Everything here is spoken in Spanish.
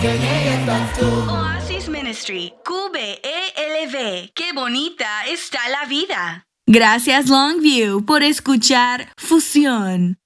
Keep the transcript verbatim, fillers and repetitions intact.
Oasis Ministry, Q B E L V. ¡Qué bonita está la vida! Gracias Longview por escuchar Fusión.